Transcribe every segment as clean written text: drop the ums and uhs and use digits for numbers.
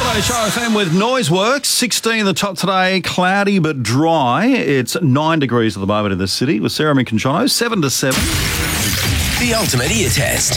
7HOFM with Noiseworks. 16 the top today, cloudy but dry. It's 9 degrees at the moment in the city with Sarah Minconchano, 7 to 7. The ultimate ear test.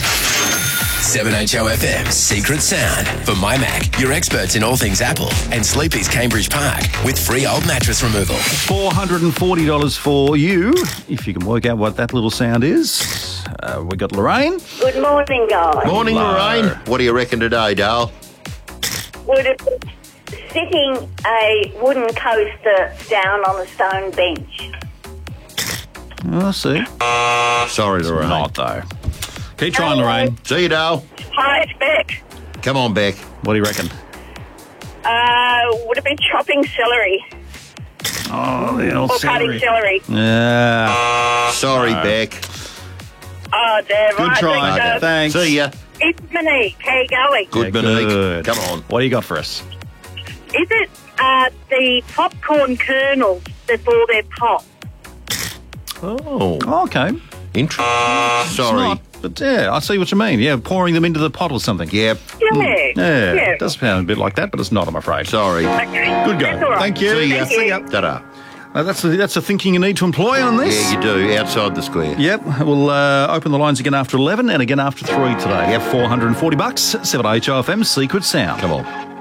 7HOFM Secret Sound for My Mac, your experts in all things Apple, and Sleepy's Cambridge Park with free old mattress removal. $440 for you, if you can work out what that little sound is. We got Lorraine. Good morning, guys. Morning, Hello. Lorraine. What do you reckon today, Dale? Would it be sitting a wooden coaster down on a stone bench? Oh, see. Sorry, Lorraine. Not, though. Keep trying, Lorraine. See you, Dale. Hi, it's Beck. Come on, Beck. What do you reckon? Would it be chopping celery Oh, the old or cutting celery? Yeah. Sorry, Beck. Oh, damn Good right. try. Think, Thanks. See ya. It's Monique. How you going? Good, Yeah, Monique. good. Come on. What do you got for us? Is it the popcorn kernels before they're popped? Oh, Okay. interesting. It's Sorry. not, but yeah, I see what you mean. Yeah, pouring them into the pot or something. Yep. Yeah. Yeah, it does sound a bit like that, but it's not, I'm afraid. Sorry. Okay. Good go. That's all right. Thank you. See ya. Thank you. Ta-da. That's the thinking you need to employ on this. Yeah, you do. Outside the square. Yep, we'll open the lines again after 11 and again after 3 today. Yep. $440, 7HOFM Secret Sound. Come on.